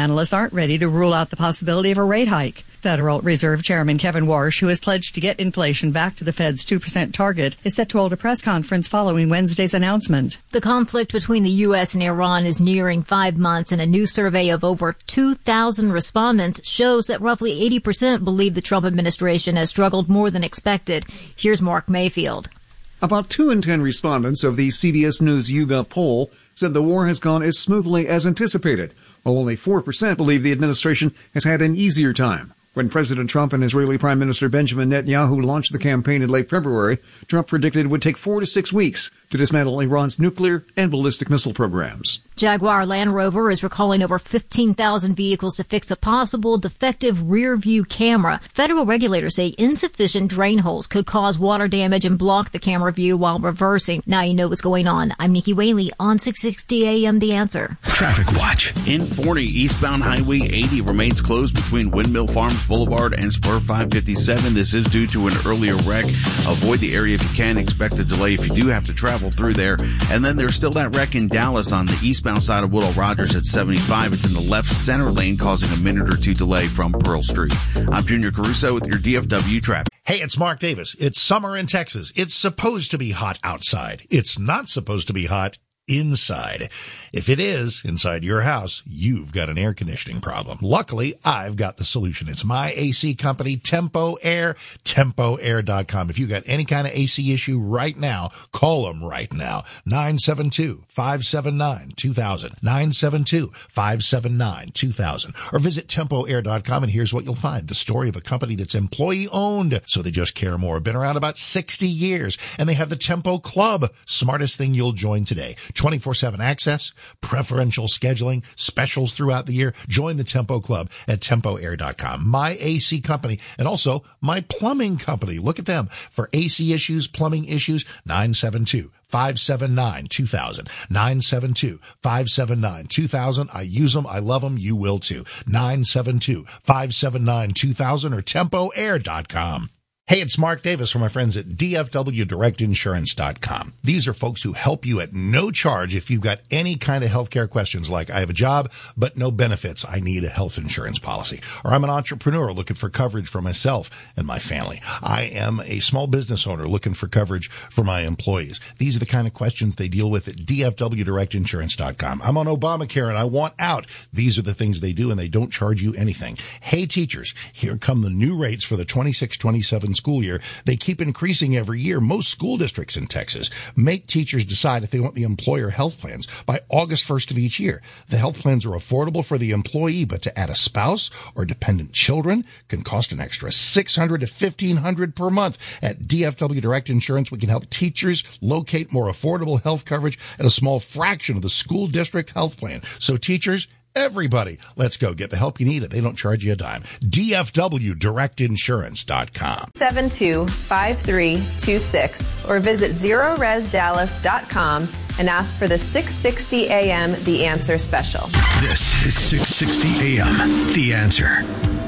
analysts aren't ready to rule out the possibility of a rate hike. Federal Reserve Chairman Kevin Warsh, who has pledged to get inflation back to the Fed's 2% target, is set to hold a press conference following Wednesday's announcement. The conflict between the U.S. and Iran is nearing 5 months, and a new survey of over 2,000 respondents shows that roughly 80% believe the Trump administration has struggled more than expected. Here's Mark Mayfield. About 2 in 10 respondents of the CBS News YouGov poll said the war has gone as smoothly as anticipated, while only 4% believe the administration has had an easier time. When President Trump and Israeli Prime Minister Benjamin Netanyahu launched the campaign in late February, Trump predicted it would take 4 to 6 weeks to dismantle Iran's nuclear and ballistic missile programs. Jaguar Land Rover is recalling over 15,000 vehicles to fix a possible defective rear-view camera. Federal regulators say insufficient drain holes could cause water damage and block the camera view while reversing. Now you know what's going on. I'm Nikki Whaley on 660 AM The Answer. Traffic Watch. In 40, eastbound Highway 80 remains closed between Windmill Farms Boulevard and Spur 557. This is due to an earlier wreck. Avoid the area if you can. Expect a delay if you do have to travel through there. And then there's still that wreck in Dallas on the eastbound side of Woodall Rogers at 75. It's in the left center lane, causing a minute or two delay from Pearl Street. I'm Junior Caruso with your DFW traffic. Hey, it's Mark Davis. It's summer in Texas. It's supposed to be hot outside. It's not supposed to be hot inside. If it is inside your house, you've got an air conditioning problem. Luckily, I've got the solution. It's my AC company, Tempo Air, TempoAir.com. If you've got any kind of AC issue right now, call them right now. 972-579-2000. 972-579-2000. Or visit TempoAir.com, and here's what you'll find. The story of a company that's employee-owned, so they just care more. Been around about 60 years, and they have the Tempo Club. Smartest thing you'll join today. 24/7 access, preferential scheduling, specials throughout the year. Join the Tempo Club at TempoAir.com. My AC company, and also my plumbing company. Look at them for AC issues, plumbing issues. 972-579-2000. 972-579-2000. I use them. I love them. You will too. 972-579-2000 or TempoAir.com. Hey, it's Mark Davis from my friends at DFWDirectInsurance.com. These are folks who help you at no charge if you've got any kind of healthcare questions like, I have a job, but no benefits. I need a health insurance policy. Or I'm an entrepreneur looking for coverage for myself and my family. I am a small business owner looking for coverage for my employees. These are the kind of questions they deal with at DFWDirectInsurance.com. I'm on Obamacare and I want out. These are the things they do, and they don't charge you anything. Hey, teachers, here come the new rates for the 26-27 school year. They keep increasing every year. Most school districts in Texas make teachers decide if they want the employer health plans by August 1st of each year. The health plans are affordable for the employee, but to add a spouse or dependent children can cost an extra $600 to $1,500 per month. At DFW Direct Insurance, we can help teachers locate more affordable health coverage at a small fraction of the school district health plan. So teachers, everybody, let's go get the help you need. They don't charge you a dime. DFWDirectInsurance.com. 725326 or visit ZeroResDallas.com and ask for the 660 AM The Answer special. This is 660 AM The Answer.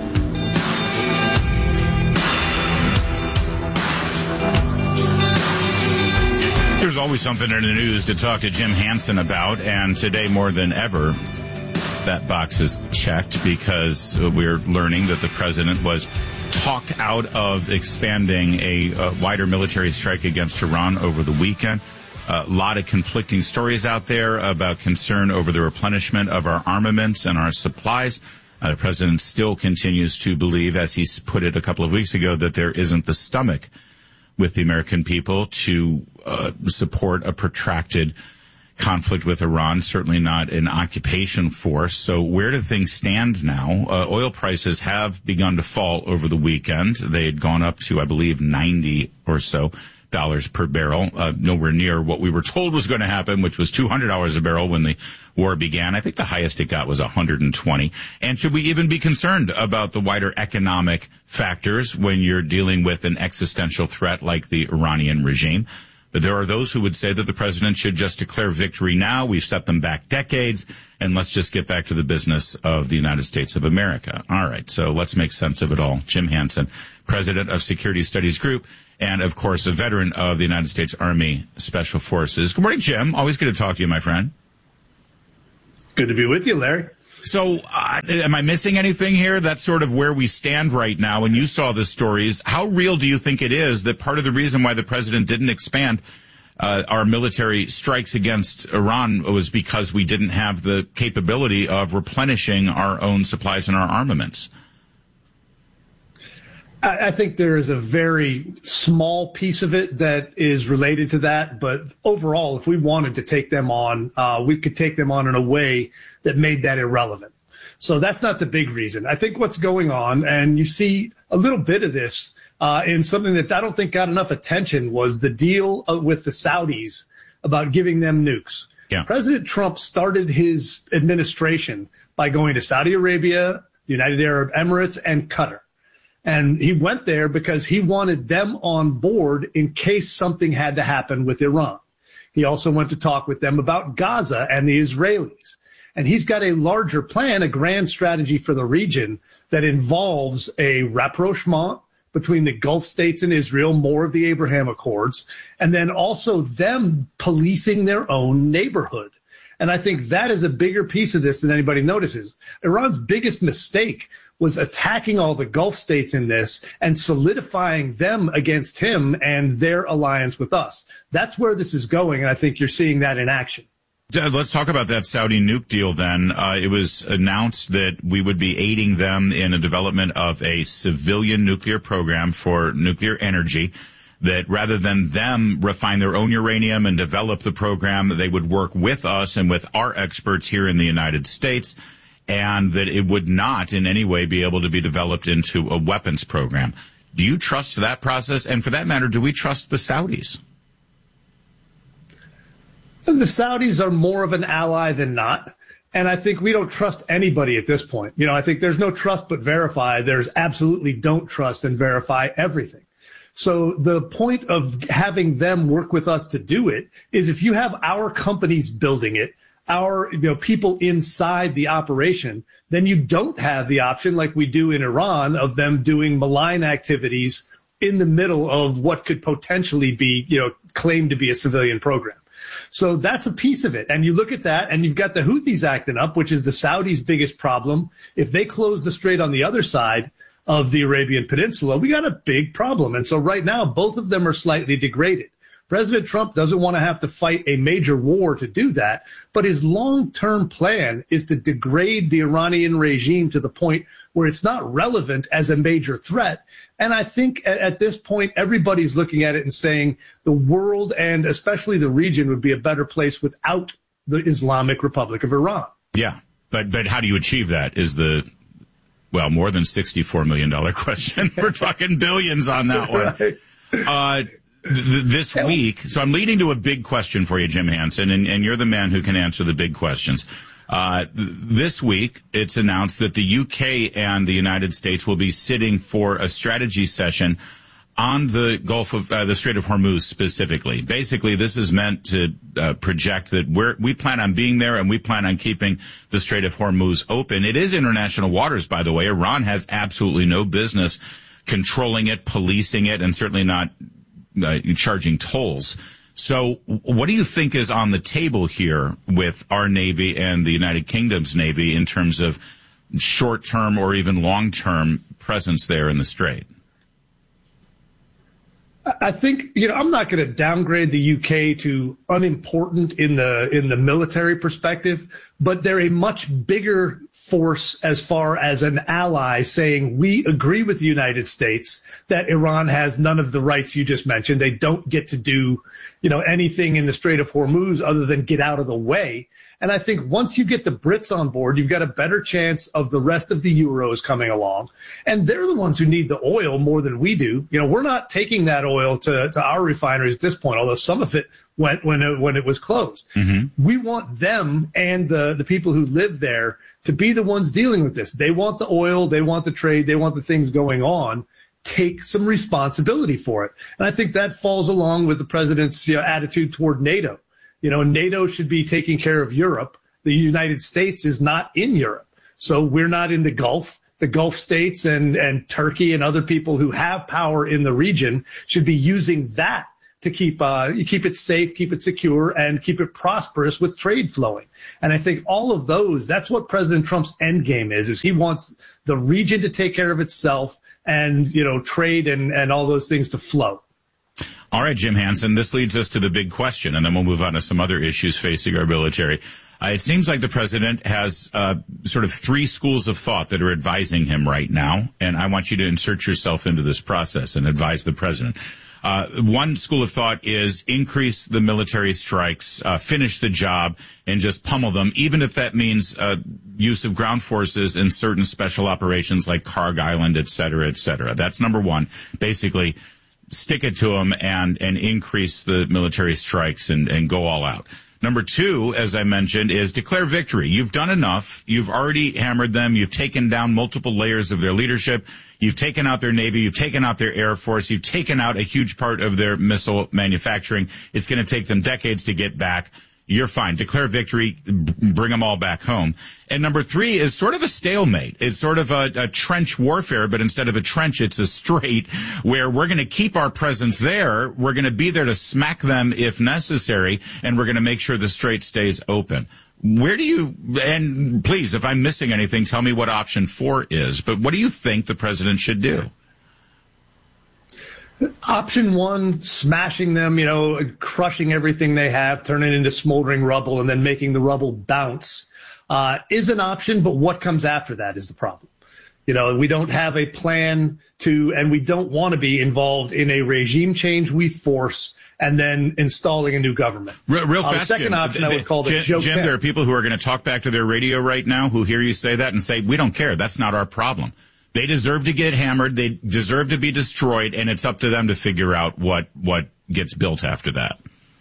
There's always something in the news to talk to Jim Hansen about, and today more than ever, that box is checked because we're learning that the president was talked out of expanding a wider military strike against Iran over the weekend. A lot of conflicting stories out there about concern over the replenishment of our armaments and our supplies. The president still continues to believe, as he put it a couple of weeks ago, that there isn't the stomach with the American people to support a protracted conflict with Iran, certainly not an occupation force. So where do things stand now? Oil prices have begun to fall over the weekend. They had gone up to, I believe, $90 or so per barrel, nowhere near what we were told was going to happen, which was $200 a barrel when the war began. I think the highest it got was $120. And should we even be concerned about the wider economic factors when you're dealing with an existential threat like the Iranian regime? But there are those who would say that the president should just declare victory now. We've set them back decades, and let's just get back to the business of the United States of America. All right, so let's make sense of it all. Jim Hansen, president of Security Studies Group, and, of course, a veteran of the United States Army Special Forces. Good morning, Jim. Always good to talk to you, my friend. Good to be with you, Larry. So am I missing anything here? That's sort of where we stand right now. And you saw the stories. How real do you think it is that part of the reason why the president didn't expand our military strikes against Iran was because we didn't have the capability of replenishing our own supplies and our armaments? I think there is a very small piece of it that is related to that. But overall, if we wanted to take them on, we could take them on in a way that made that irrelevant. So that's not the big reason. I think what's going on, and you see a little bit of this in something that I don't think got enough attention, was the deal with the Saudis about giving them nukes. Yeah. President Trump started his administration by going to Saudi Arabia, the United Arab Emirates, and Qatar. And he went there because he wanted them on board in case something had to happen with Iran. He also went to talk with them about Gaza and the Israelis. And he's got a larger plan, a grand strategy for the region that involves a rapprochement between the Gulf states and Israel, more of the Abraham Accords, and then also them policing their own neighborhood. And I think that is a bigger piece of this than anybody notices. Iran's biggest mistake was attacking all the Gulf states in this and solidifying them against him and their alliance with us. That's where this is going, and I think you're seeing that in action. Let's talk about that Saudi nuke deal then. It was announced that we would be aiding them in a development of a civilian nuclear program for nuclear energy, that rather than them refine their own uranium and develop the program, they would work with us and with our experts here in the United States, and that it would not in any way be able to be developed into a weapons program. Do you trust that process? And for that matter, do we trust the Saudis? The Saudis are more of an ally than not. And I think we don't trust anybody at this point. I think there's no trust but verify. There's absolutely don't trust and verify everything. So the point of having them work with us to do it is if you have our companies building it, our people inside the operation, then you don't have the option like we do in Iran of them doing malign activities in the middle of what could potentially be, claimed to be a civilian program. So that's a piece of it. And you look at that and you've got the Houthis acting up, which is the Saudis' biggest problem. If they close the strait on the other side of the Arabian Peninsula, we got a big problem. And so right now, both of them are slightly degraded. President Trump doesn't want to have to fight a major war to do that, but his long-term plan is to degrade the Iranian regime to the point where it's not relevant as a major threat. And I think at this point, everybody's looking at it and saying the world and especially the region would be a better place without the Islamic Republic of Iran. Yeah, but how do you achieve that is the, more than $64 million question. We're talking billions on that one. Right. This week, so I'm leading to a big question for you, Jim Hansen, and you're the man who can answer the big questions. This week, it's announced that the UK and the United States will be sitting for a strategy session on the Gulf of the Strait of Hormuz specifically. Basically, this is meant to project that we plan on being there and we plan on keeping the Strait of Hormuz open. It is international waters, by the way. Iran has absolutely no business controlling it, policing it, and certainly not charging tolls. So what do you think is on the table here with our Navy and the United Kingdom's Navy in terms of short-term or even long-term presence there in the Strait? I think, I'm not going to downgrade the UK to unimportant in the military perspective, but they're a much bigger force as far as an ally saying we agree with the United States that Iran has none of the rights you just mentioned. They don't get to do, anything in the Strait of Hormuz other than get out of the way. And I think once you get the Brits on board, you've got a better chance of the rest of the Euros coming along. And they're the ones who need the oil more than we do. We're not taking that oil to our refineries at this point, although some of it went when it was closed. Mm-hmm. We want them and the people who live there to be the ones dealing with this. They want the oil. They want the trade. They want the things going on. Take some responsibility for it. And I think that falls along with the president's attitude toward NATO. NATO should be taking care of Europe. The United States is not in Europe. So we're not in the Gulf. The Gulf states and Turkey and other people who have power in the region should be using that to keep it safe, keep it secure, and keep it prosperous with trade flowing. And I think all of those, that's what President Trump's end game is he wants the region to take care of itself and, trade and all those things to flow. All right, Jim Hansen, this leads us to the big question, and then we'll move on to some other issues facing our military. It seems like the president has sort of three schools of thought that are advising him right now, and I want you to insert yourself into this process and advise the president. One school of thought is increase the military strikes, finish the job, and just pummel them, even if that means use of ground forces in certain special operations like Karg Island, et cetera, et cetera. That's number one. Basically, stick it to them and increase the military strikes and go all out. Number two, as I mentioned, is declare victory. You've done enough. You've already hammered them. You've taken down multiple layers of their leadership. You've taken out their Navy. You've taken out their Air Force. You've taken out a huge part of their missile manufacturing. It's going to take them decades to get back. You're fine. Declare victory. Bring them all back home. And number three is sort of a stalemate. It's sort of a trench warfare, but instead of a trench, it's a straight where we're going to keep our presence there. We're going to be there to smack them if necessary, and we're going to make sure the strait stays open. Where do you, and please, if I'm missing anything, tell me what option 4 is, but what do you think the president should do? Option 1, smashing them, crushing everything they have, turning it into smoldering rubble, and then making the rubble bounce, is an option. But what comes after that is the problem. We don't have a plan and we don't want to be involved in a regime change we force and then installing a new government. Real fast, the second Jim, option I would call the Jim, there are people who are going to talk back to their radio right now who hear you say that and say, we don't care. That's not our problem. They deserve to get hammered. They deserve to be destroyed, and it's up to them to figure out what gets built after that.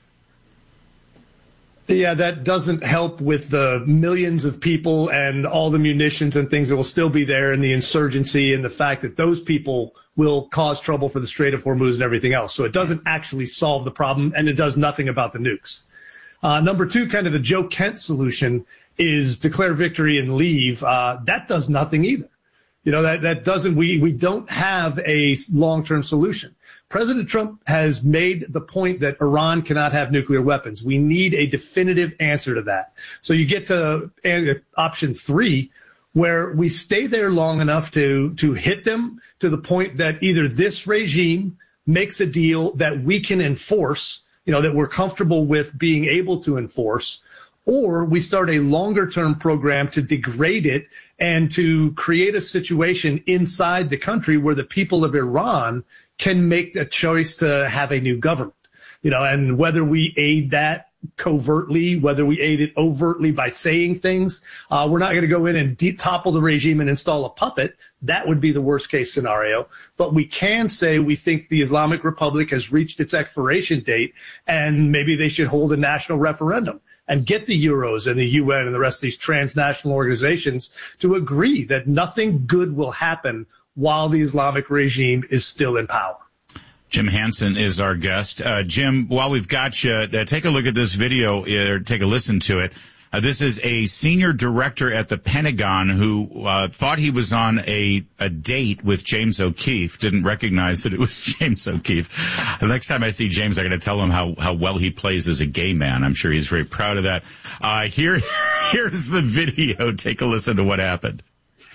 Yeah, that doesn't help with the millions of people and all the munitions and things that will still be there, and the insurgency and the fact that those people will cause trouble for the Strait of Hormuz and everything else. So it doesn't actually solve the problem, and it does nothing about the nukes. Number 2, kind of the Joe Kent solution is declare victory and leave. That does nothing either. That doesn't, we don't have a long-term solution. President Trump has made the point that Iran cannot have nuclear weapons. We need a definitive answer to that. So you get to option 3, where we stay there long enough to hit them to the point that either this regime makes a deal that we can enforce, that we're comfortable with being able to enforce, or we start a longer-term program to degrade it and to create a situation inside the country where the people of Iran can make a choice to have a new government. And whether we aid that covertly, whether we aid it overtly by saying things, we're not going to go in and topple the regime and install a puppet. That would be the worst-case scenario. But we can say we think the Islamic Republic has reached its expiration date, and maybe they should hold a national referendum and get the Euros and the UN and the rest of these transnational organizations to agree that nothing good will happen while the Islamic regime is still in power. Jim Hansen is our guest. Jim, while we've got you, take a look at this video, or take a listen to it. This is a senior director at the Pentagon who thought he was on a date with James O'Keefe, didn't recognize that it was James O'Keefe. The next time I see James, I'm going to tell him how well he plays as a gay man. I'm sure he's very proud of that. Here's the video. Take a listen to what happened.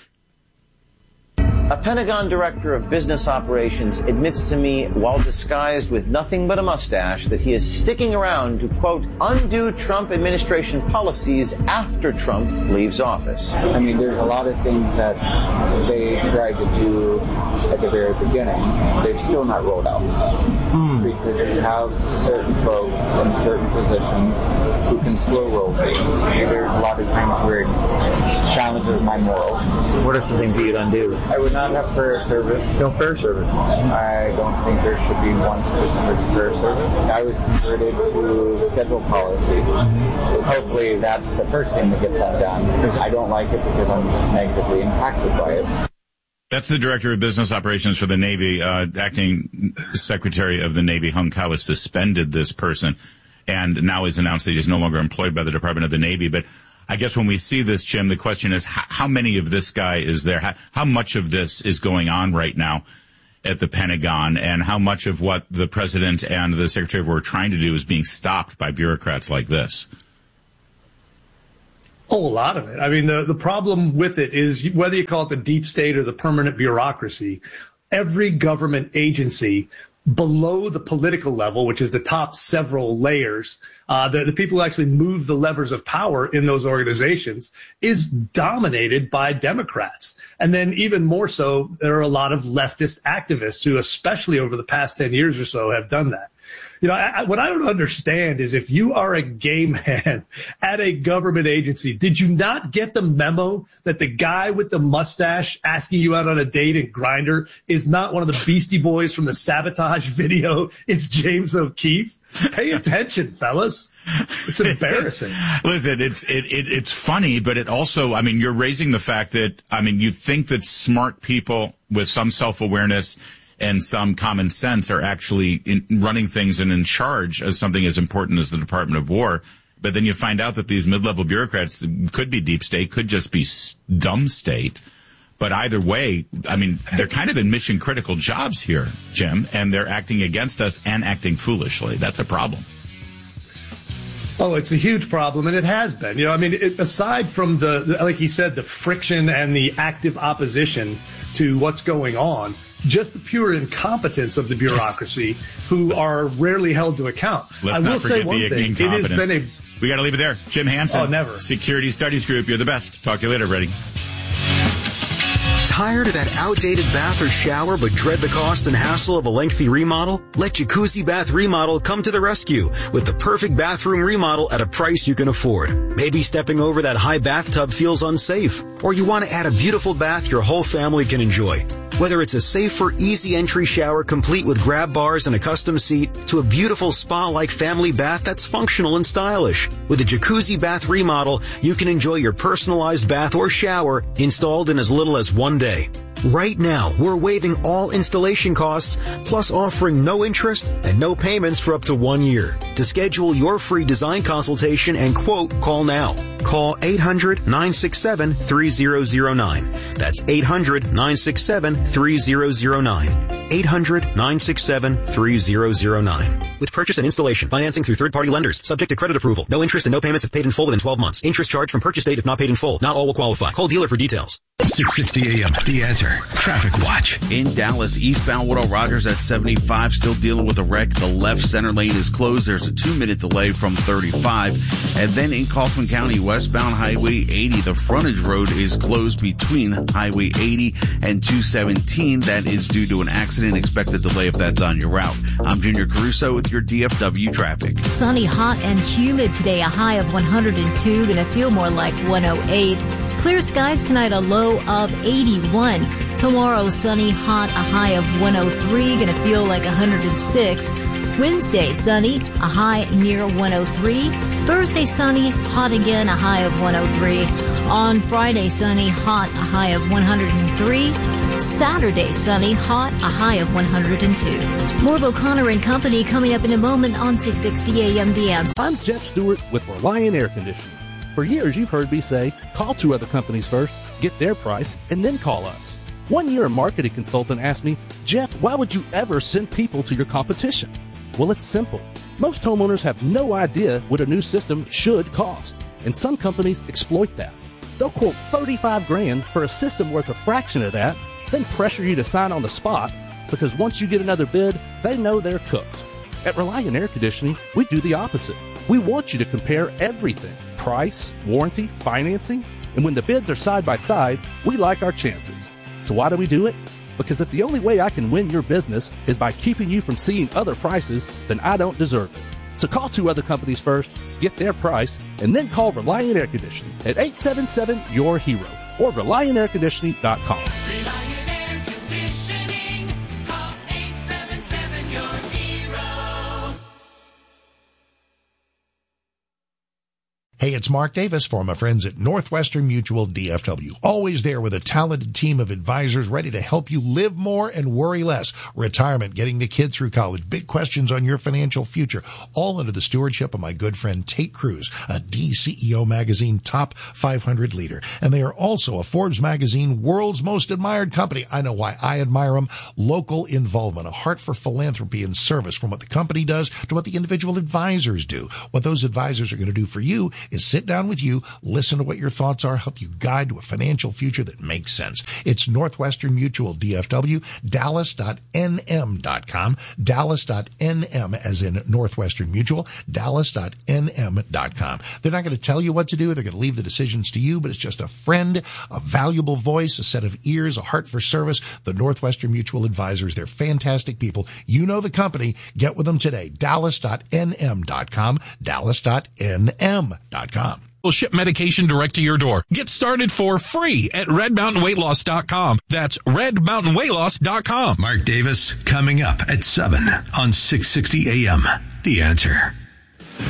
A Pentagon director of business operations admits to me, while disguised with nothing but a mustache, that he is sticking around to, quote, undo Trump administration policies after Trump leaves office. I mean, there's a lot of things that they tried to do at the very beginning. They've still not rolled out. Because you have certain folks in certain positions who can slow roll things. There's a lot of times where it challenges my morals. What are some things that you'd undo? I would not have prayer service. No prayer service. I don't think there should be one specific prayer service. I was converted to schedule policy. Hopefully that's the first thing that gets undone. I don't like it because I'm negatively impacted by it. That's the director of business operations for the Navy. Acting Secretary of the Navy Hung Kao has suspended this person and now has announced that he's no longer employed by the Department of the Navy. But I guess when we see this, Jim, the question is how many of this guy is there? How much of this is going on right now? at the Pentagon, and how much of what the president and the Secretary of War are trying to do is being stopped by bureaucrats like this? Oh, a lot of it. I mean, the problem with it is whether you call it the deep state or the permanent bureaucracy, every government agency below the political level, which is the top several layers, the people who actually move the levers of power in those organizations, is dominated by Democrats. And then even more so, there are a lot of leftist activists who, especially over the past 10 years or so, have done that. You know, what I don't understand is if you are a gay man at a government agency, did you not get the memo that the guy with the mustache asking you out on a date in Grindr is not one of the Beastie Boys from the Sabotage video? It's James O'Keefe. Pay attention, fellas. It's embarrassing. Listen, it's funny, but it also, I mean, you're raising the fact that, I mean, you think that smart people with some self-awareness and some common sense are actually running things and in charge of something as important as the Department of War. But then you find out that these mid-level bureaucrats could be deep state, could just be dumb state. But either way, I mean, they're kind of in mission-critical jobs here, Jim, and they're acting against us and acting foolishly. That's a problem. Oh, it's a huge problem, and it has been. You know, I mean, aside from the, like he said, the friction and the active opposition to what's going on, just the pure incompetence of the bureaucracy, who are rarely held to account. Let's I will not forget say one the thing. incompetence. It has been We got to leave it there. Jim Hansen. Oh, never. Security Studies Group. You're the best. Talk to you later, Reddy. Tired of that outdated bath or shower but dread the cost and hassle of a lengthy remodel? Let Jacuzzi Bath Remodel come to the rescue with the perfect bathroom remodel at a price you can afford. Maybe stepping over that high bathtub feels unsafe, or you want to add a beautiful bath your whole family can enjoy. Whether it's a safer, easy entry shower complete with grab bars and a custom seat to a beautiful spa-like family bath that's functional and stylish. With a Jacuzzi Bath Remodel, you can enjoy your personalized bath or shower installed in as little as 1 day. Right now, we're waiving all installation costs, plus offering no interest and no payments for up to 1 year. To schedule your free design consultation and quote, call now. Call 800-967-3009. That's 800-967-3009. 800-967-3009. With purchase and installation, financing through third-party lenders, subject to credit approval. No interest and no payments if paid in full within 12 months. Interest charged from purchase date if not paid in full. Not all will qualify. Call dealer for details. 660 AM, The Answer. Traffic Watch. In Dallas, eastbound Woodall Rogers at 75, still dealing with a wreck. The left center lane is closed. There's a 2-minute delay from 35. And then in Kaufman County, westbound Highway 80, the frontage road is closed between Highway 80 and 217. That is due to an accident. Expect a delay if that's on your route. I'm Junior Caruso with your DFW traffic. Sunny, hot, and humid today. A high of 102. Going to feel more like 108. Clear skies tonight, a low of 81. Tomorrow, sunny, hot, a high of 103. Going to feel like 106. Wednesday, sunny, a high near 103. Thursday, sunny, hot again, a high of 103. On Friday, sunny, hot, a high of 103. Saturday, sunny, hot, a high of 102. More of O'Connor and Company coming up in a moment on 660 AM The Answer. I'm Jeff Stewart with Reliant Air Conditioning. For years, you've heard me say, call 2 other companies first, get their price, and then call us. 1 year, a marketing consultant asked me, Jeff, why would you ever send people to your competition? Well, it's simple. Most homeowners have no idea what a new system should cost, and some companies exploit that. They'll quote $35,000 for a system worth a fraction of that, then pressure you to sign on the spot, because once you get another bid, they know they're cooked. At Reliant Air Conditioning, we do the opposite. We want you to compare everything. Price, warranty, financing, and when the bids are side by side, we like our chances. So why do we do it? Because if the only way I can win your business is by keeping you from seeing other prices, then I don't deserve it. So call 2 other companies first, get their price, and then call Reliant Air Conditioning at 877-YOUR-HERO or ReliantAirConditioning.com. Reliant Air Conditioning, call 877-YOUR-HERO. Hey, it's Mark Davis for my friends at Northwestern Mutual DFW. Always there with a talented team of advisors ready to help you live more and worry less. Retirement, getting the kid through college, big questions on your financial future, all under the stewardship of my good friend Tate Cruz, a DCEO magazine top 500 leader. And they are also a Forbes magazine world's most admired company. I know why I admire them. Local involvement, a heart for philanthropy and service, from what the company does to what the individual advisors do. What those advisors are going to do for you is sit down with you, listen to what your thoughts are, help you guide to a financial future that makes sense. It's Northwestern Mutual DFW, dallas.nm.com, dallas.nm as in Northwestern Mutual, dallas.nm.com. They're not going to tell you what to do. They're going to leave the decisions to you, but it's just a friend, a valuable voice, a set of ears, a heart for service. The Northwestern Mutual advisors, they're fantastic people. You know the company. Get with them today. dallas.nm.com, dallas.nm.com. We'll ship medication direct to your door. Get started for free at redmountainweightloss.com. That's redmountainweightloss.com. Mark Davis coming up at 7 on 660 AM. The Answer.